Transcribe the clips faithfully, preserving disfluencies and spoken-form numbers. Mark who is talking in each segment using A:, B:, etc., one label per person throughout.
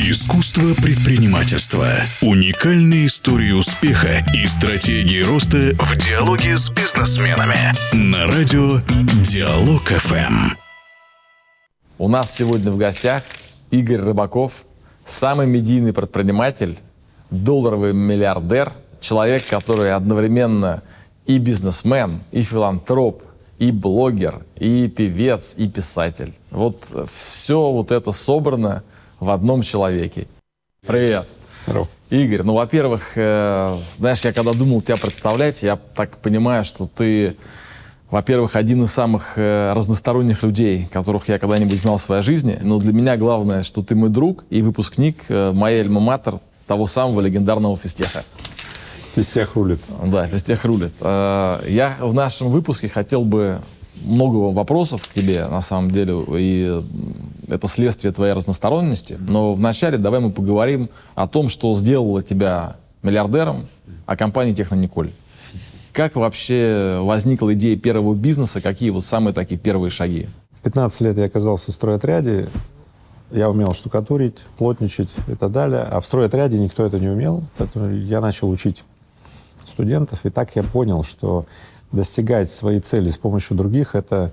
A: Искусство предпринимательства. Уникальные истории успеха и стратегии роста в диалоге с бизнесменами. На радио Диалог эф эм.
B: У нас сегодня в гостях Игорь Рыбаков, самый медийный предприниматель, долларовый миллиардер, человек, который одновременно и бизнесмен, и филантроп, и блогер, и певец, и писатель. Вот все вот это собрано в одном человеке. Привет.
C: Здорово.
B: Игорь, ну, во-первых, э, знаешь, я когда думал тебя представлять, я так понимаю, что ты, во-первых, один из самых э, разносторонних людей, которых я когда-нибудь знал в своей жизни. Но для меня главное, что ты мой друг и выпускник э, моей альма-матер, того самого легендарного физтеха.
C: Физтех рулит.
B: Да, физтех рулит. Э, я в нашем выпуске хотел бы много вопросов к тебе, на самом деле, и это следствие твоей разносторонности. Но вначале давай мы поговорим о том, что сделало тебя миллиардером, о компании Технониколь. Как вообще возникла идея первого бизнеса, какие вот самые такие первые шаги?
C: В пятнадцать лет я оказался в стройотряде, я умел штукатурить, плотничать и так далее, а в стройотряде никто это не умел, поэтому я начал учить студентов, и так я понял, что достигать своей цели с помощью других — это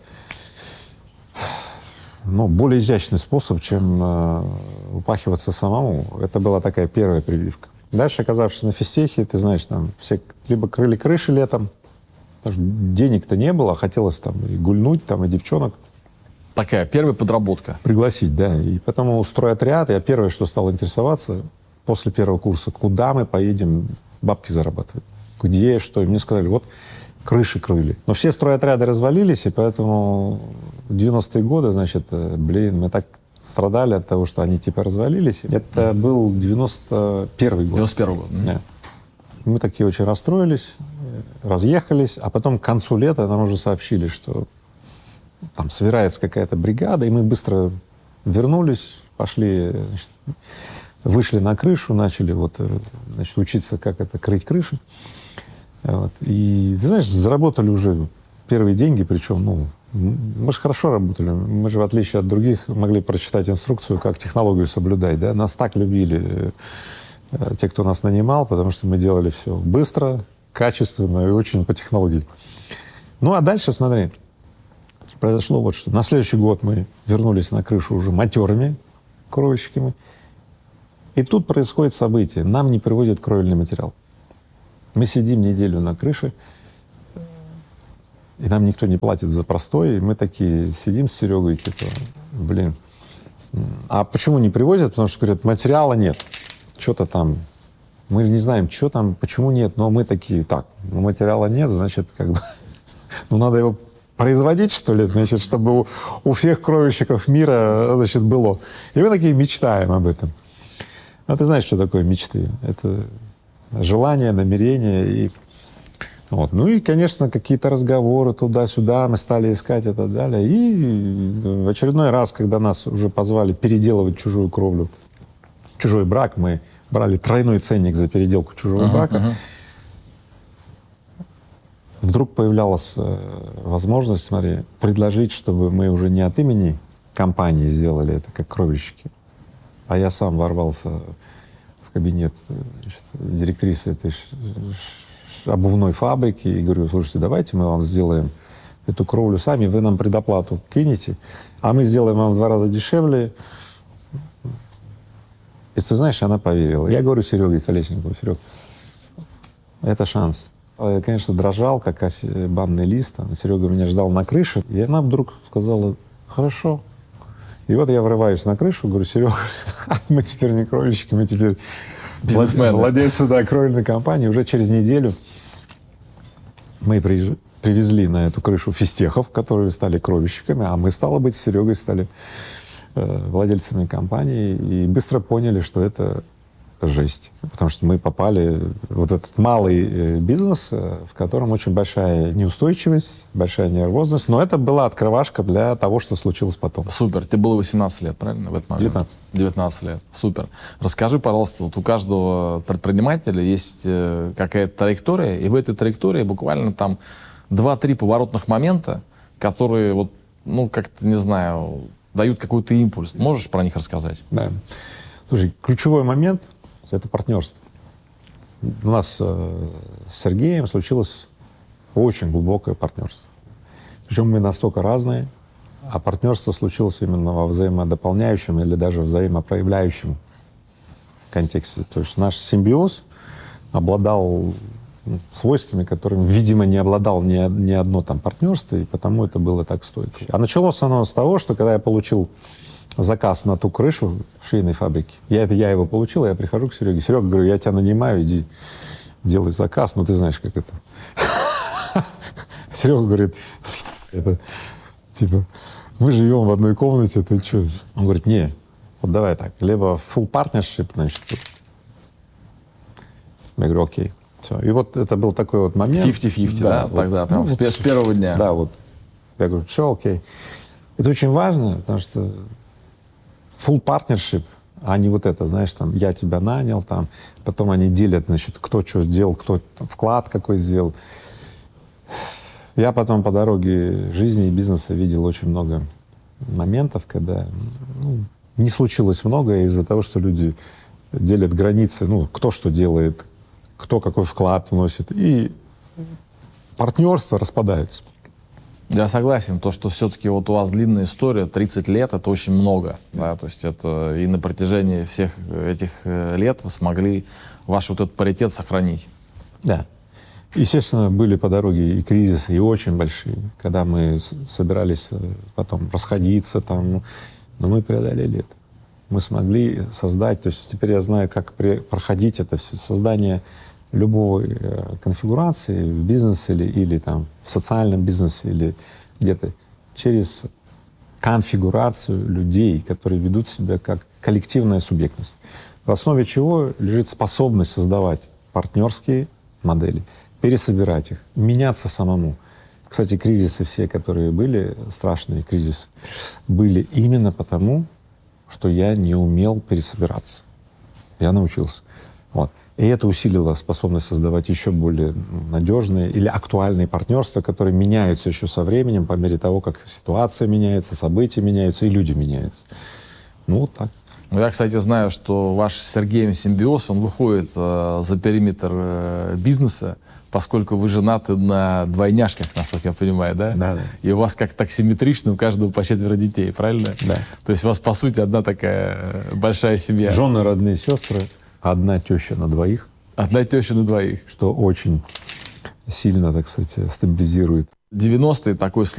C: ну, более изящный способ, чем э, упахиваться самому. Это была такая первая прививка. Дальше, оказавшись на физтехе, ты знаешь, там все либо крыли крыши летом, потому что денег-то не было, хотелось там и гульнуть, там, и девчонок.
B: Такая первая подработка.
C: Пригласить, да. И поэтому стройотряд, я первое, что стал интересоваться после первого курса, куда мы поедем бабки зарабатывать, где, что. И мне сказали, вот крыши крыли. Но все стройотряды развалились, и поэтому в девяностые годы, значит, блин, мы так страдали от того, что они типа развалились. Это был девяносто первый год.
B: девяносто первый год.
C: Да. Мы такие очень расстроились, разъехались, а потом к концу лета нам уже сообщили, что там собирается какая-то бригада, и мы быстро вернулись, пошли, значит, вышли на крышу, начали вот, значит, учиться, как это, крыть крыши. Вот. И, ты знаешь, заработали уже первые деньги, причем, ну, мы же хорошо работали. Мы же, в отличие от других, могли прочитать инструкцию, как технологию соблюдать, да. Нас так любили э, те, кто нас нанимал, потому что мы делали все быстро, качественно и очень по технологии. Ну, а дальше, смотри, произошло вот что. На следующий год мы вернулись на крышу уже матерыми кровельщиками. И тут происходит событие. Нам не привозят кровельный материал. Мы сидим неделю на крыше, и нам никто не платит за простой, и мы такие сидим с Серегой, типа, блин, а почему не привозят? Потому что, говорят, материала нет, что-то там, мы не знаем, что там, почему нет, но мы такие, так, ну материала нет, значит, как бы, ну надо его производить, что ли, значит, чтобы у, у всех кровельщиков мира, значит, было. И мы такие мечтаем об этом. А ты знаешь, что такое мечты? Это желание, намерение и вот. Ну и, конечно, какие-то разговоры туда-сюда мы стали искать и так далее. И в очередной раз, когда нас уже позвали переделывать чужую кровлю, чужой брак, мы брали тройной ценник за переделку чужого uh-huh, брака. Uh-huh. Вдруг появлялась э, возможность, смотри, предложить, чтобы мы уже не от имени компании сделали это, как кровельщики, а я сам ворвался в кабинет, значит, директрисы этой обувной фабрики и говорю, слушайте, давайте мы вам сделаем эту кровлю сами, вы нам предоплату кинете, а мы сделаем вам в два раза дешевле. И ты знаешь, она поверила. Я говорю Сереге Колесникову, Серег, это шанс. Я, конечно, дрожал, как банный лист. Серега меня ждал на крыше, и она вдруг сказала, хорошо. И вот я врываюсь на крышу, говорю, Серега, мы теперь не кровельщики, мы теперь бизнесмены, владельцы, да, кровельной компании. Уже через неделю мы приезж... привезли на эту крышу физтехов, которые стали кровельщиками, а мы, стало быть, с Серегой стали э, владельцами компании и быстро поняли, что это жесть. Потому что мы попали в вот этот малый э, бизнес, э, в котором очень большая неустойчивость, большая нервозность, но это была открывашка для того, что случилось потом.
B: Супер. Ты было восемнадцать лет, правильно, в этот момент?
C: девятнадцать.
B: девятнадцать лет. Супер. Расскажи, пожалуйста, вот у каждого предпринимателя есть э, какая-то траектория, и в этой траектории буквально там два-три поворотных момента, которые вот, ну, как-то, не знаю, дают какой-то импульс. Можешь про них рассказать?
C: Да. Слушай, ключевой момент — это партнерство. У нас э, с Сергеем случилось очень глубокое партнерство. Причем мы настолько разные, а партнерство случилось именно во взаимодополняющем или даже взаимопроявляющем контексте. То есть наш симбиоз обладал свойствами, которыми, видимо, не обладал ни, ни одно там партнерство, и потому это было так стойко. А началось оно с того, что когда я получил заказ на ту крышу в швейной фабрике, я, это, я его получил, я прихожу к Сереге. Серега, говорю, я тебя нанимаю, иди делай заказ. Ну, ты знаешь, как это. Серега говорит, это, типа, мы живем в одной комнате, ты что? Он говорит, не, вот давай так, либо full partnership, значит. Я говорю, окей. Все. И вот это был такой вот момент.
B: пятьдесят на пятьдесят, да, да вот, тогда, прям, ну, с, вот, с первого дня.
C: Да, вот. Я говорю, все, окей. Это очень важно, потому что full partnership, а не вот это, знаешь, там, я тебя нанял, там, потом они делят, значит, кто что сделал, кто вклад какой сделал. Я потом по дороге жизни и бизнеса видел очень много моментов, когда ну, не случилось многое из-за того, что люди делят границы, ну, кто что делает, кто какой вклад вносит, и партнерства распадаются.
B: Я согласен, то, что все-таки вот у вас длинная история, тридцать лет, это очень много, да, то есть это и на протяжении всех этих лет вы смогли ваш вот этот паритет сохранить.
C: Да. Естественно, были по дороге и кризисы, и очень большие, когда мы собирались потом расходиться там, но мы преодолели это. Мы смогли создать, то есть теперь я знаю, как при, проходить это все, создание любой э, конфигурации в бизнесе или, или там в социальном бизнесе или где-то через конфигурацию людей, которые ведут себя как коллективная субъектность, в основе чего лежит способность создавать партнерские модели, пересобирать их, меняться самому. Кстати, кризисы все, которые были, страшные кризисы, были именно потому, что я не умел пересобираться. Я научился. Вот. И это усилило способность создавать еще более надежные или актуальные партнерства, которые меняются еще со временем по мере того, как ситуация меняется, события меняются и люди меняются. Ну вот так.
B: Я, кстати, знаю, что ваш с Сергеем симбиоз, он выходит э, за периметр э, бизнеса, поскольку вы женаты на двойняшках, насколько я понимаю, да?
C: Да, да.
B: И у вас как так симметрично, у каждого по четверо детей, правильно?
C: Да.
B: То есть у вас, по сути, одна такая большая семья.
C: Жены, родные сестры, одна теща на двоих.
B: Одна теща на двоих.
C: Что очень сильно, так сказать, стабилизирует.
B: девяностые такой